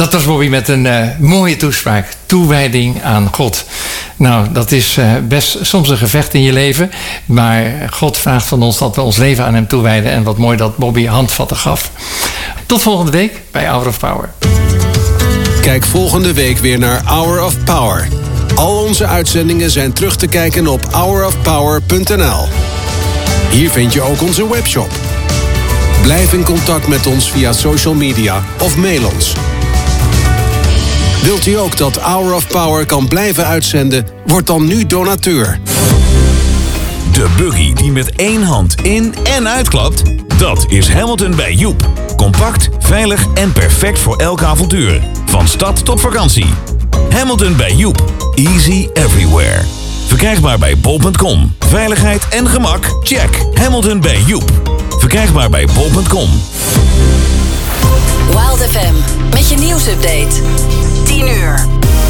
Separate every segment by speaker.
Speaker 1: Dat was Bobby met een mooie toespraak. Toewijding aan God. Nou, dat is best soms een gevecht in je leven. Maar God vraagt van ons dat we ons leven aan hem toewijden. En wat mooi dat Bobby handvatten gaf. Tot volgende week bij Hour of Power.
Speaker 2: Kijk volgende week weer naar Hour of Power. Al onze uitzendingen zijn terug te kijken op hourofpower.nl. Hier vind je ook onze webshop. Blijf in contact met ons via social media of mail ons. Wilt u ook dat Hour of Power kan blijven uitzenden? Word dan nu donateur.
Speaker 3: De buggy die met één hand in- en uitklapt, dat is Hamilton bij Joep. Compact, veilig en perfect voor elk avontuur. Van stad tot vakantie. Hamilton bij Joep. Easy everywhere. Verkrijgbaar bij bol.com. Veiligheid en gemak? Check. Hamilton bij Joep. Verkrijgbaar bij bol.com.
Speaker 4: Wild FM met je nieuwsupdate. 10 uur.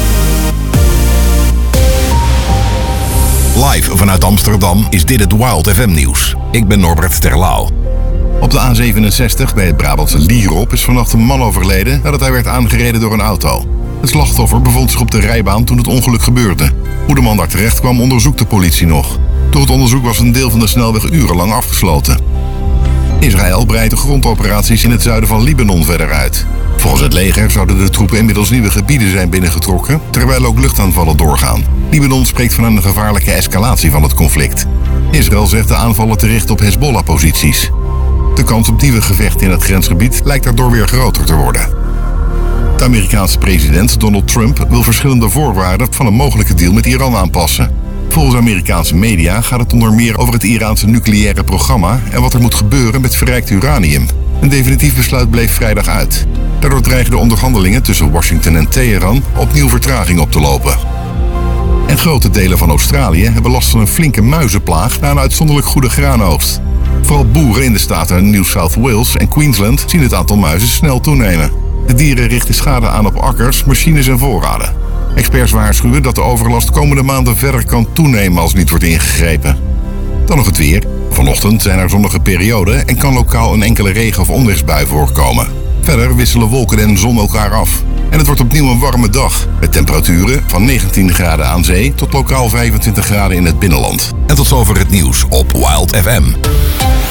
Speaker 5: Live vanuit Amsterdam is dit het Wild FM nieuws. Ik ben Norbert Terlouw. Op de A67 bij het Brabantse Lierop is vannacht een man overleden nadat hij werd aangereden door een auto. Het slachtoffer bevond zich op de rijbaan toen het ongeluk gebeurde. Hoe de man daar terecht kwam onderzoekt de politie nog. Door het onderzoek was een deel van de snelweg urenlang afgesloten. Israël breidt de grondoperaties in het zuiden van Libanon verder uit. Volgens het leger zouden de troepen inmiddels nieuwe gebieden zijn binnengetrokken, terwijl ook luchtaanvallen doorgaan. Libanon spreekt van een gevaarlijke escalatie van het conflict. Israël zegt de aanvallen te richten op Hezbollah-posities. De kans op nieuwe gevechten in het grensgebied lijkt daardoor weer groter te worden. De Amerikaanse president Donald Trump wil verschillende voorwaarden van een mogelijke deal met Iran aanpassen. Volgens Amerikaanse media gaat het onder meer over het Iraanse nucleaire programma en wat er moet gebeuren met verrijkt uranium. Een definitief besluit bleef vrijdag uit. Daardoor dreigen de onderhandelingen tussen Washington en Teheran opnieuw vertraging op te lopen. En grote delen van Australië hebben last van een flinke muizenplaag na een uitzonderlijk goede graanoogst. Vooral boeren in de staten New South Wales en Queensland zien het aantal muizen snel toenemen. De dieren richten schade aan op akkers, machines en voorraden. Experts waarschuwen dat de overlast komende maanden verder kan toenemen als niet wordt ingegrepen. Dan nog het weer. Vanochtend zijn er zonnige perioden en kan lokaal een enkele regen- of onweersbui voorkomen. Verder wisselen wolken en zon elkaar af. En het wordt opnieuw een warme dag. Met temperaturen van 19 graden aan zee tot lokaal 25 graden in het binnenland. En tot zover het nieuws op Wild FM.